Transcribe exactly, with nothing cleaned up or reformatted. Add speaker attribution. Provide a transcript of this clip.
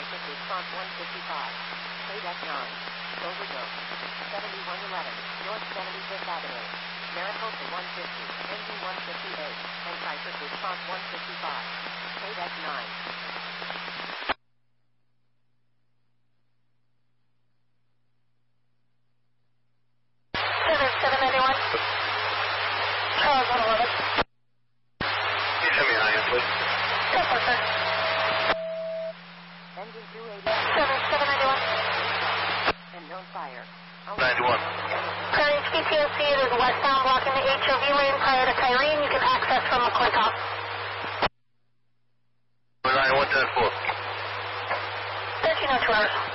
Speaker 1: Traffic response one fifty-five. K-Deck nine. Overgo. seventy-one eleven. North seventy-fifth Avenue. Maricopa one fifty. Engine one fifty-eight. And Traffic response one fifty-five. K-Deck nine.
Speaker 2: seven ninety-one. Charles one eleven.
Speaker 3: Can you send me an I M, please?
Speaker 2: Go for it, sir.
Speaker 1: Engine two eighty.
Speaker 2: seven seven ninety-one.
Speaker 1: And known fire.
Speaker 3: ninety-one.
Speaker 2: Current H P T O C, there's westbound blocking the H O V lane prior to Kyrene. You can access from McCoy Top.
Speaker 3: nine one ten four.
Speaker 2: thirteen oh two hours.